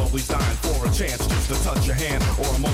always dying for a chance just to touch your hand or a